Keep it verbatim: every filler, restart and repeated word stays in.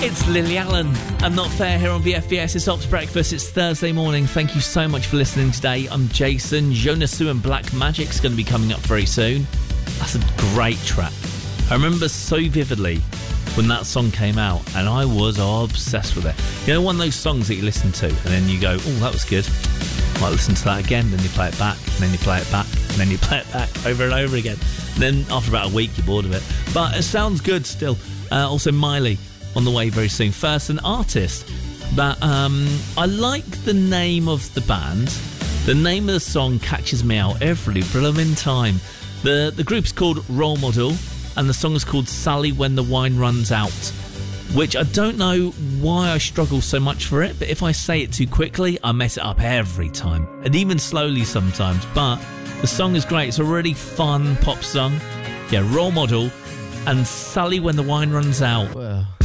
It's Lily Allen and Not Fair here on V F V S. It's Ops Breakfast. It's Thursday morning. Thank you so much for listening today. I'm Jason. Jonas Sue and Black Magic's going to be coming up very soon. That's a great track. I remember so vividly when that song came out and I was obsessed with it. You know, one of those songs that you listen to and then you go, oh, that was good. Might listen to that again. Then you play it back and then you play it back and then you play it back over and over again. And then after about a week, you're bored of it. But it sounds good still. Uh, also, Miley on the way very soon. First, an artist that um, I like the name of the band. The name of the song catches me out every blooming time. The the group's called Role Model, and the song is called Sally When the Wine Runs Out, which I don't know why I struggle so much for it, but if I say it too quickly, I mess it up every time, and even slowly sometimes. But the song is great. It's a really fun pop song. Yeah, Role Model and Sally When the Wine Runs Out. Well.